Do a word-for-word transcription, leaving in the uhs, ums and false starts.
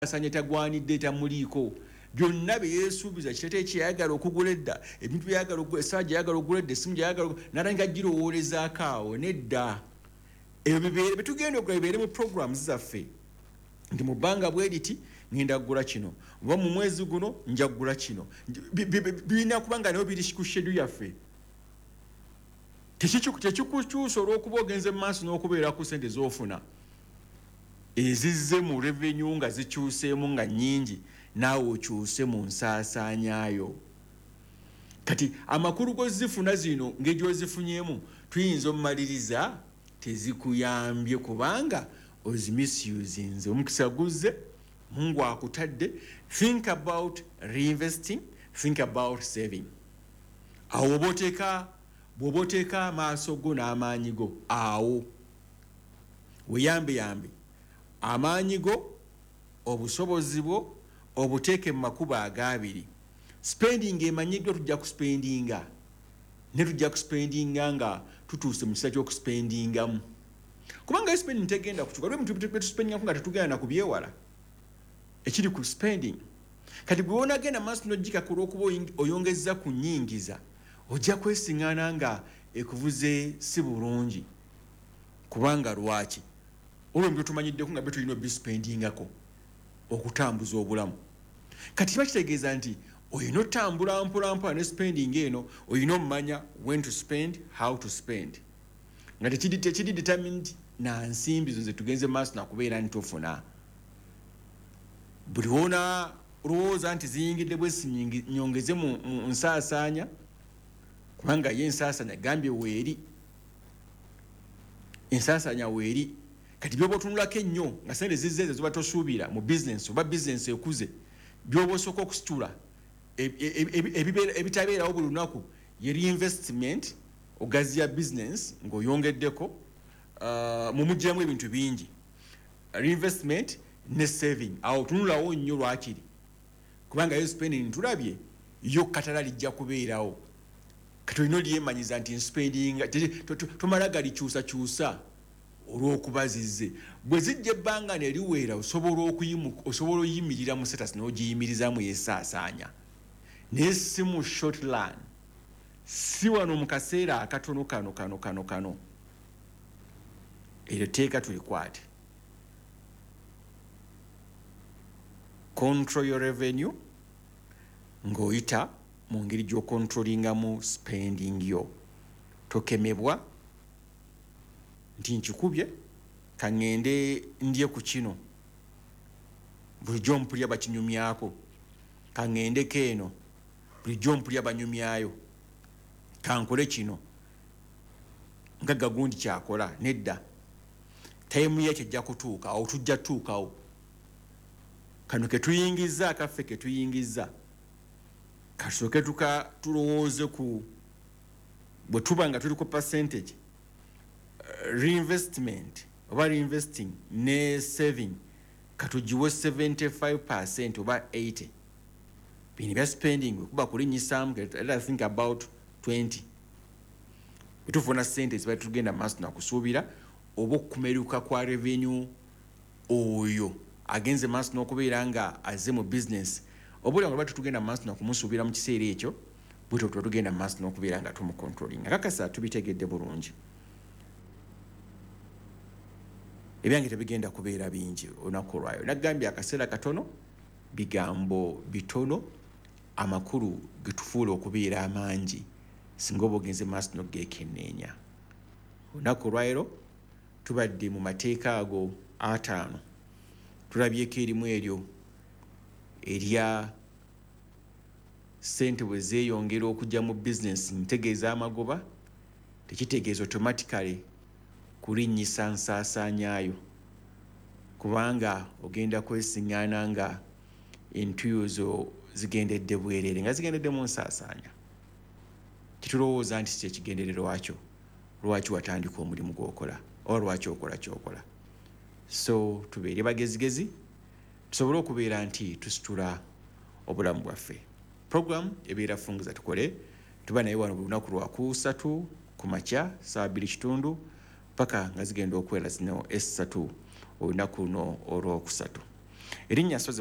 asanye tagwanidde tamuliko byonna byeyesuubiza kitete kyayagala okugula edda ebintu byayagala okugula essaaja yayagala okugula edda essimu gyayagala nalanga girowoolezako awo nedda ebyo bibeere betugenda okugula bibeere mu programs zaffe ndi mu bbanga bweriti ngenda kugula kino oba mu mwezi guno nja kugula kino birina kubanga nayo biri ku schedule yaffe tekikukyusa olw'okuba ogenze mu maaso n'okubeera ku ssente z'ofuna ezizze mu revenue nga zikyuseemu nga nnyingi naawe okyuse mu nsaasaanyayo kati amakulu gozifuna zino ng'egyozifunyemu tuyinza omumaliriza tezikuyambye kubanga ozimisuzinze omukisa guzze Mungu akutadde. Think about reinvesting, think about saving. Awo boteka boboteka maaso go n'amaanyi go awo weyambe yambe amaanyi go obusobozi bwo obuteeke mu makuba agabiri. Spending emanyiddwa tujja kuspendinga ne tujja kuspendinga nga tutuuse mu kiseera ky'okuspendingamu kubanga spending tegenda kukyuka lwe muntu betuspendinga nga tetugenda na kubyewala ekiri ku spending kati bwe wona genda maaso n'ogika ku lw'okuba oyongezza ku nnyingiza ojja kwesiŋŋaana nga ekuvuze si bulungi kubanga lwaki olwo ebyo tumanyiddeko nga bye tulina obispendingako okutambuza obulamu kati kiba kitegeeza nti oyina otambula mpolampola ne spending eno oyina omumanya when to spend how to spend nga tekiri determined na nsimbi zo ze tugenze maaso nakubeera nti ofuna buli wona olowooza nti ziyingidde bwesi nyongeze mu nsaasaanya kubanga ye ensaasaanya gambye weeri ensaasaanya weeri kati byoba otunulako ennyo nga sente zizzeezo ziba tosuubira mu bizinensi oba bizinensi ekuze byoba osooka okusitula ebitabeerawo buli lunaku ye reinvestment ogaziya bizinensi ng'oyongeddeko mu mugiramu ebintu bingi reinvestment ne saving awo tunulawo nnyo lwakiri kubanga yo spending ntulabye yo katala lijja kubeerawo kati olina olyemanyiza nti spending tomala galikyusakyusa olw'okuba zizze bwe zijja ebbanga ne liweera osobola oyimirira mu status n'ogiyimirizaamu yesaasaanya naye si mu short run si wano mu kaseera akatono kano kano kano kano eryo teeka tulikwate. Control your revenue ng'oyita mu ngeri gy'okontrolingamu spending yo tokemebwa nti nkikubye kaŋŋende ndye ku kino bulijjo mpulya bakinyumyako kaŋŋendeko eno bulijjo mpulya banyumyayo kankole kino nga gagundi kyakola nedda tayimu ye kyejja kutuuka awo tujja tutuukawo kano ke tuyingiza akaffe ke tuyingiza kasooke tuka tulowooze ku bwe tuba nga tuli ku percentage uh, reinvestment oba reinvesting ne saving katugiwe seventy-five percent oba eighty bini bya spending kuba kulinnyisamu let us think about twenty bitufuna sente ziba tugenda maaso nakusuubira oba okumeruka kwa revenue oyo agenze maaso n'okubeera nga azze mu business obuli nga lwatu tugenda maaso nakumusuubira mu kiseera ekyo bwetyo tuba tugenda maaso n'okubeera nga tumucontrolling akakasa tubitegedde bulungi ebyange tebigenda kubeera bingi olunaku olwayo nagambye akaseera katono bigambo bitono amakulu getufuula okubeera amangi singa oba ogenze maaso n'ogeekenneenya olunaku olwayiro tubadde mu mateeka ago ataano tulabyeko erimu eryo erya sente bwe zeeyongera okujja mu bizinensi ntegeeza amagoba tekitegeeza automatically kulinnyisa nsaasaanyaayo kubanga ogenda kwesiŋŋaana nga entuyo zo zigendedde bwereere nga zigendedde mu nsaasaanya kitulowooza nti kyekigenderero wakyo lwaki watandika omulimu gw'okola oba lwaki okola kyokola so tubeere bagezigezi tusobole okubeera nti tusitula obulamu bwaffe. Program ebeera funguza tukole tuba naye wano buli lunaku lwakusatu ku makya saa bbiri kitundu paka nga zigenda okwera zino essatu olunaku luno olwokusatu erinnya